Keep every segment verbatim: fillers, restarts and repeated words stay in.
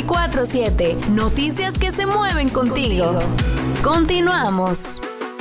veinticuatro siete. Noticias que se mueven contigo. Continuamos.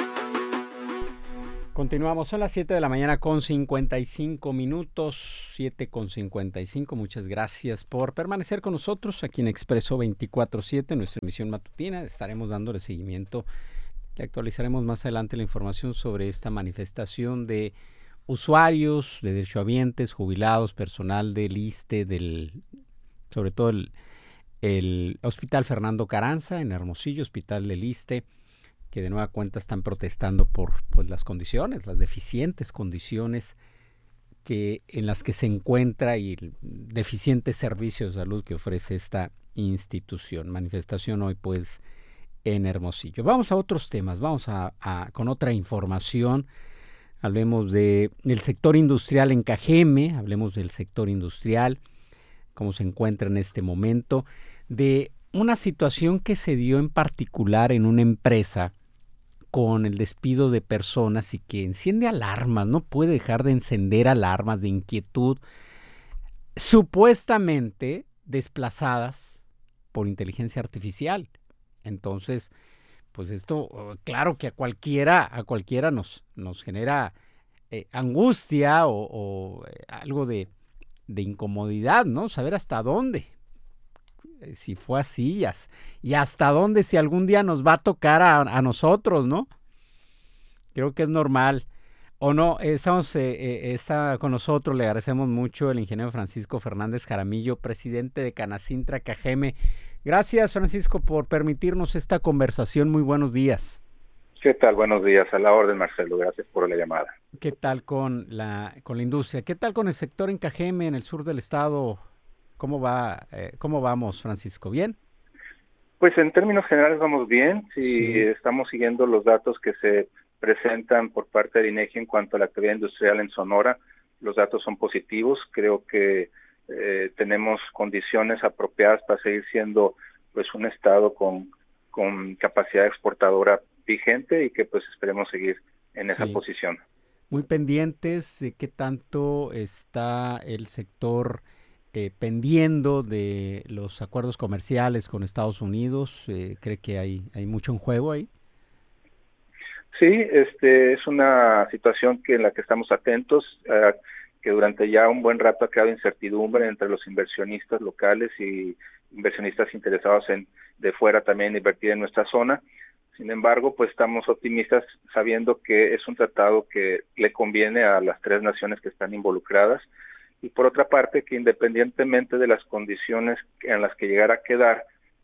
Continuamos, son las siete de la mañana con cincuenta y cinco minutos, siete con cincuenta y cinco. Muchas gracias por permanecer con nosotros aquí en Expreso veinticuatro siete, nuestra emisión matutina. Estaremos dándole seguimiento. Le actualizaremos más adelante la información sobre esta manifestación de usuarios, de derechohabientes, jubilados, personal del ISSSTE, del, sobre todo el, el Hospital Fernando Carranza en Hermosillo, Hospital del ISSSTE, que de nueva cuenta están protestando por pues, las condiciones, las deficientes condiciones que, en las que se encuentra y el deficiente servicio de salud que ofrece esta institución. Manifestación hoy pues en Hermosillo. Vamos a otros temas, vamos a, a con otra información. Hablemos de, del sector industrial en Cajeme, hablemos del sector industrial, cómo se encuentra en este momento, de una situación que se dio en particular en una empresa con el despido de personas y que enciende alarmas, no puede dejar de encender alarmas de inquietud, supuestamente desplazadas por inteligencia artificial. Entonces, pues esto, claro que a cualquiera, a cualquiera nos, nos genera eh, angustia o, o eh, algo de, de incomodidad, ¿no? Saber hasta dónde. Si fue así y hasta dónde, si algún día nos va a tocar a, a nosotros, ¿no? Creo que es normal. O no, estamos, eh, eh, está con nosotros, le agradecemos mucho el ingeniero Francisco Fernández Jaramillo, presidente de Canacintra Cajeme. Gracias, Francisco, por permitirnos esta conversación. Muy buenos días. ¿Qué tal? Buenos días. A la orden, Marcelo. Gracias por la llamada. ¿Qué tal con la, con la industria? ¿Qué tal con el sector en Cajeme, en el sur del estado? ¿Cómo va, eh, cómo vamos, Francisco? ¿Bien? Pues en términos generales vamos bien. Si sí. Estamos siguiendo los datos que se presentan por parte del INEGI en cuanto a la actividad industrial en Sonora, los datos son positivos. Creo que eh, tenemos condiciones apropiadas para seguir siendo pues un estado con, con capacidad exportadora vigente y que pues esperemos seguir en sí. esa posición. Muy pendientes de qué tanto está el sector Eh, pendiendo de los acuerdos comerciales con Estados Unidos. Eh, ¿cree que hay, hay mucho en juego ahí? Sí, este es una situación que en la que estamos atentos, eh, que durante ya un buen rato ha creado incertidumbre entre los inversionistas locales y inversionistas interesados en de fuera también invertir en nuestra zona. Sin embargo, pues estamos optimistas sabiendo que es un tratado que le conviene a las tres naciones que están involucradas. Y por otra parte, que independientemente de las condiciones en las que llegara a quedar,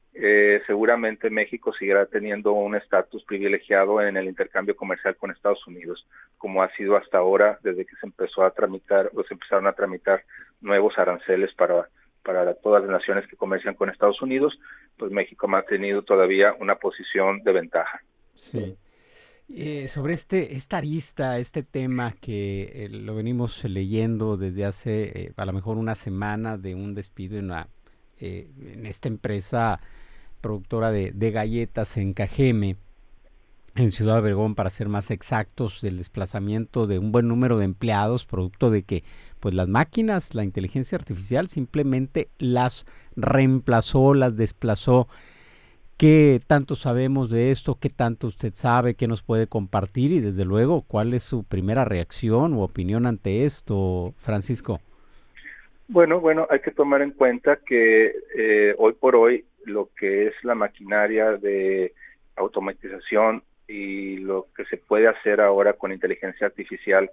eh, seguramente México seguirá teniendo un estatus privilegiado en el intercambio comercial con Estados Unidos, como ha sido hasta ahora, desde que se empezó a tramitar, o se empezaron a tramitar nuevos aranceles para, para todas las naciones que comercian con Estados Unidos, pues México ha mantenido todavía una posición de ventaja. Sí. Eh, sobre este esta arista, este tema que eh, lo venimos leyendo desde hace eh, a lo mejor una semana de un despido en, la, eh, en esta empresa productora de, de galletas en Cajeme, en Ciudad Obregón, para ser más exactos, del desplazamiento de un buen número de empleados, producto de que pues las máquinas, la inteligencia artificial simplemente las reemplazó, las desplazó. ¿Qué tanto sabemos de esto? ¿Qué tanto usted sabe? ¿Qué nos puede compartir? Y desde luego, ¿cuál es su primera reacción u opinión ante esto, Francisco? Bueno, bueno, hay que tomar en cuenta que eh, hoy por hoy lo que es la maquinaria de automatización y lo que se puede hacer ahora con inteligencia artificial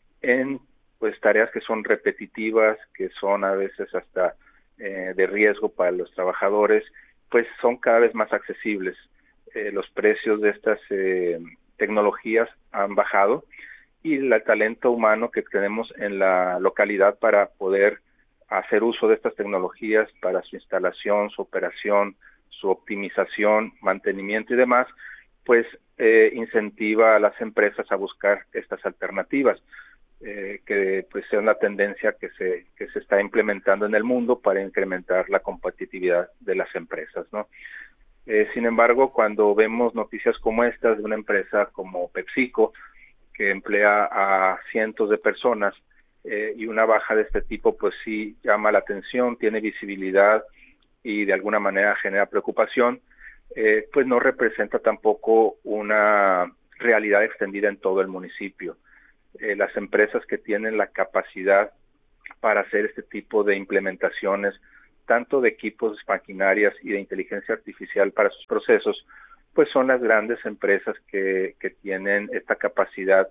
en pues tareas que son repetitivas, que son a veces hasta eh, de riesgo para los trabajadores, pues son cada vez más accesibles. Eh, los precios de estas eh, tecnologías han bajado y el talento humano que tenemos en la localidad para poder hacer uso de estas tecnologías para su instalación, su operación, su optimización, mantenimiento y demás, pues eh, incentiva a las empresas a buscar estas alternativas. Eh, que pues sea una tendencia que se que se está implementando en el mundo para incrementar la competitividad de las empresas, ¿no? Eh, sin embargo, cuando vemos noticias como estas de una empresa como PepsiCo, que emplea a cientos de personas, eh, y una baja de este tipo, pues sí llama la atención, tiene visibilidad y de alguna manera genera preocupación, eh, pues no representa tampoco una realidad extendida en todo el municipio. Eh, las empresas que tienen la capacidad para hacer este tipo de implementaciones, tanto de equipos, maquinarias y de inteligencia artificial para sus procesos, pues son las grandes empresas que, que tienen esta capacidad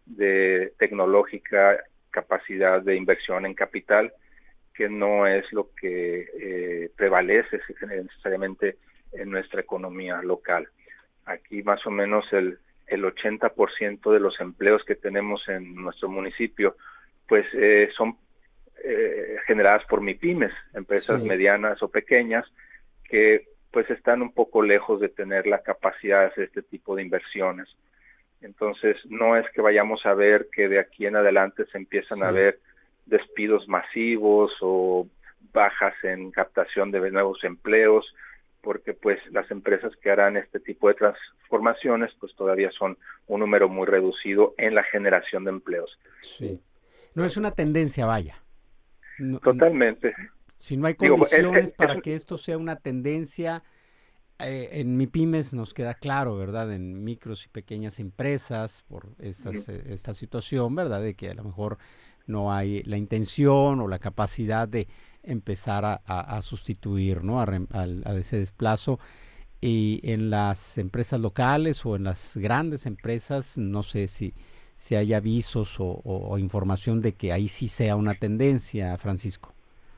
de tecnológica, capacidad de inversión en capital, que no es lo que eh, prevalece necesariamente en nuestra economía local. Aquí más o menos el, el ochenta por ciento de los empleos que tenemos en nuestro municipio, pues eh, son eh, generadas por MIPYMES, empresas sí. medianas o pequeñas, que pues están un poco lejos de tener la capacidad de hacer este tipo de inversiones. Entonces, no es que vayamos a ver que de aquí en adelante se empiezan sí. a ver despidos masivos o bajas en captación de nuevos empleos, porque pues las empresas que harán este tipo de transformaciones pues todavía son un número muy reducido en la generación de empleos. Sí. No es una tendencia, vaya. No, Totalmente. Si no hay condiciones Digo, es, es, para es, que esto sea una tendencia, eh, en MIPYMES nos queda claro, ¿verdad? En micros y pequeñas empresas, por estas, uh-huh. eh, esta situación, ¿verdad? De que a lo mejor no hay la intención o la capacidad de empezar a, a, a sustituir, ¿no? A, a, a ese desplazo. Y en las empresas locales o en las grandes empresas, no sé si, si hay avisos o, o, o información de que ahí sí sea una tendencia, Francisco.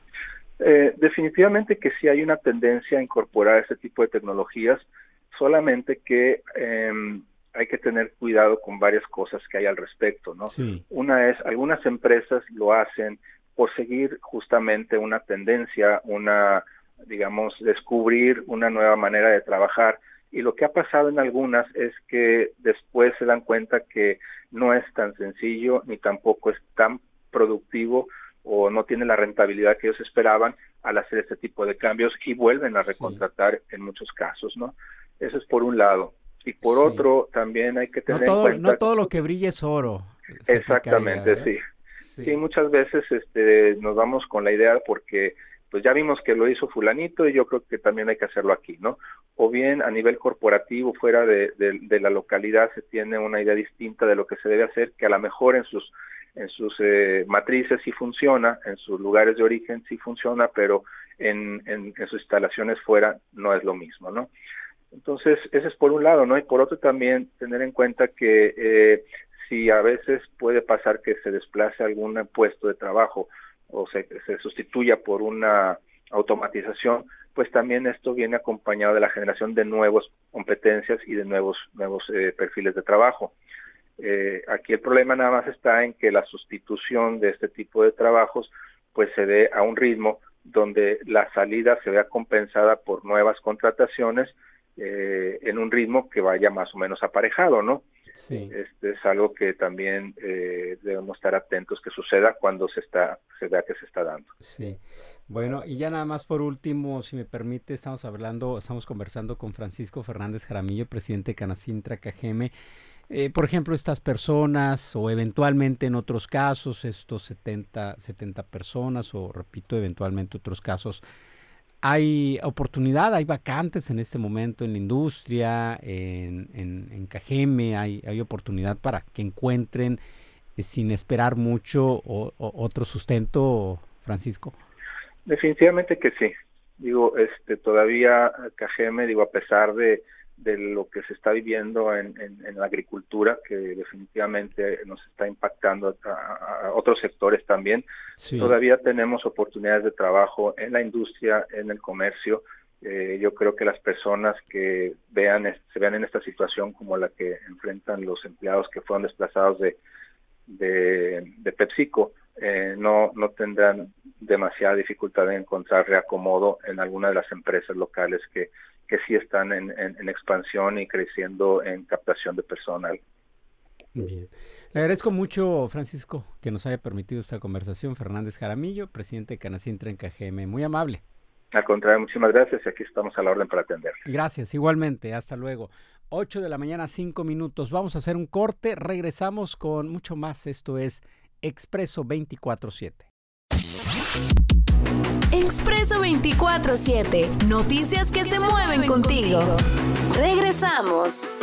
Eh, definitivamente que sí hay una tendencia a incorporar ese tipo de tecnologías, solamente que eh, hay que tener cuidado con varias cosas que hay al respecto, ¿no? Sí. Una es, algunas empresas lo hacen por seguir justamente una tendencia, una, digamos, descubrir una nueva manera de trabajar, y lo que ha pasado en algunas es que después se dan cuenta que no es tan sencillo ni tampoco es tan productivo o no tiene la rentabilidad que ellos esperaban al hacer este tipo de cambios y vuelven a recontratar sí. en muchos casos, ¿no? Eso es por un lado. Y por sí. otro, también hay que tener no todo, en cuenta... No todo lo que brilla es oro. Exactamente, sí. sí. Sí, muchas veces este, nos vamos con la idea porque pues ya vimos que lo hizo fulanito y yo creo que también hay que hacerlo aquí, ¿no? O bien a nivel corporativo, fuera de, de, de la localidad, se tiene una idea distinta de lo que se debe hacer, que a lo mejor en sus en sus eh, matrices sí funciona, en sus lugares de origen sí funciona, pero en, en, en sus instalaciones fuera no es lo mismo, ¿no? Entonces, ese es por un lado, ¿no? Y por otro también tener en cuenta que eh, si a veces puede pasar que se desplace algún puesto de trabajo o se, se sustituya por una automatización, pues también esto viene acompañado de la generación de nuevas competencias y de nuevos, nuevos eh, perfiles de trabajo. Eh, aquí el problema nada más está en que la sustitución de este tipo de trabajos pues se dé a un ritmo donde la salida se vea compensada por nuevas contrataciones eh, en un ritmo que vaya más o menos aparejado, ¿no? Sí. Este es algo que también eh, debemos estar atentos que suceda cuando se está se vea que se está dando. Sí. Bueno, y ya nada más por último, si me permite, estamos hablando, estamos conversando con Francisco Fernández Jaramillo, presidente de Canacintra Cajeme. Eh, por ejemplo, estas personas o eventualmente en otros casos, estos setenta, setenta personas o repito, eventualmente otros casos, hay oportunidad, hay vacantes en este momento en la industria, en, en, en Cajeme, hay, hay oportunidad para que encuentren eh, sin esperar mucho o, o, otro sustento, Francisco. Definitivamente que sí. Digo, este todavía Cajeme, digo, a pesar de de lo que se está viviendo en, en, en la agricultura, que definitivamente nos está impactando a, a otros sectores también. Sí. Todavía tenemos oportunidades de trabajo en la industria, en el comercio. Eh, yo creo que las personas que vean se vean en esta situación como la que enfrentan los empleados que fueron desplazados de, de, de PepsiCo, eh, no, no tendrán demasiada dificultad en encontrar reacomodo en alguna de las empresas locales que que sí están en, en, en expansión y creciendo en captación de personal. Bien. Le agradezco mucho, Francisco, que nos haya permitido esta conversación. Fernández Jaramillo, presidente de Canacintra en Cajeme. Muy amable. Al contrario, muchísimas gracias y aquí estamos a la orden para atender. Gracias, igualmente. Hasta luego. ocho de la mañana, cinco minutos. Vamos a hacer un corte. Regresamos con mucho más. Esto es Expreso veinticuatro siete. Expreso veinticuatro siete. Noticias que se mueven contigo. Regresamos.